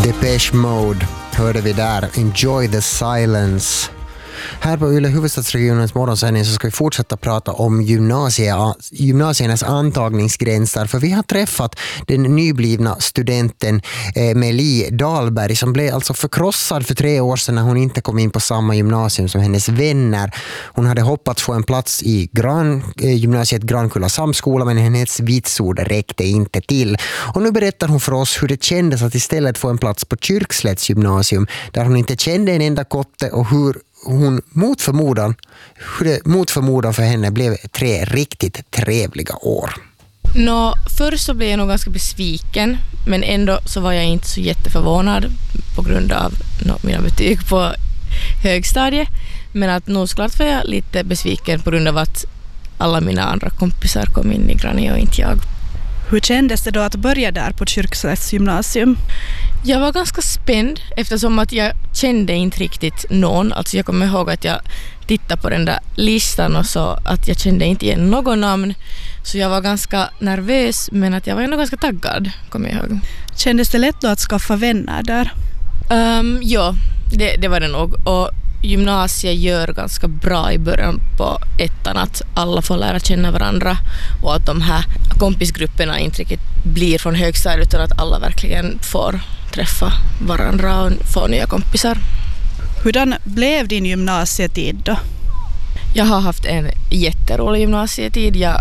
Depeche Mode hörde vi där. Enjoy the silence. Här på Yle Huvudstadsregionens morgonsändning så ska vi fortsätta prata om gymnasiernas antagningsgränser, för vi har träffat den nyblivna studenten Melie Dahlberg som blev alltså förkrossad för 3 år sedan när hon inte kom in på samma gymnasium som hennes vänner. Hon hade hoppats få en plats i gymnasiet Grankulla Samskola, men hennes vitsord räckte inte till. Och nu berättar hon för oss hur det kändes att istället få en plats på Kyrkslätts gymnasium där hon inte kände en enda kotte, och hur hon mot förmodan för henne blev 3 riktigt trevliga år. Först så blev jag nog ganska besviken, men ändå så var jag inte så jätteförvånad på grund av mina betyg på högstadiet. Men att nog såklart var jag lite besviken på grund av att alla mina andra kompisar kom in i Grani och inte jag. Hur kändes det då att börja där på Kyrkslätts gymnasium? Jag var ganska spänd eftersom att jag kände inte riktigt någon. Alltså jag kommer ihåg att jag tittade på den där listan och så att jag kände inte igen någon namn. Så jag var ganska nervös, men att jag var ändå ganska taggad, kommer jag ihåg. Kändes det lätt då att skaffa vänner där? Ja, det var det nog. Och gymnasiet gör ganska bra i början på ettan att alla får lära känna varandra och att de här kompisgrupperna inte riktigt blir från högstadiet utan att alla verkligen får träffa varandra och få nya kompisar. Hurdan blev din gymnasietid då? Jag har haft en jätterolig gymnasietid. Jag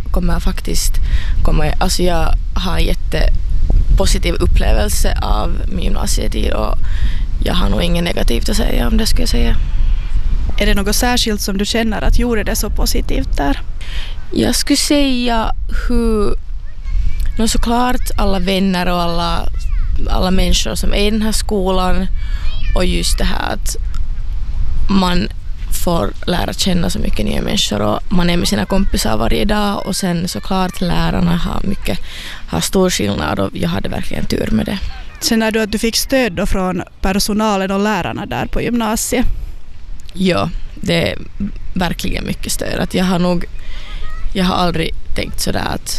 har en jättepositiv upplevelse av min gymnasietid och jag har nog inget negativt att säga om det, ska jag säga. Är det något särskilt som du känner att gjorde det så positivt där? Jag skulle säga såklart alla vänner och alla människor som är i den här skolan, och just det här att man får lära känna så mycket nya människor och man är med sina kompisar varje dag, och sen såklart lärarna har stor skillnad och jag hade verkligen tur med det. Känner du att du fick stöd då från personalen och lärarna där på gymnasiet? Ja, det är verkligen mycket stöd. Att jag har aldrig tänkt sådär att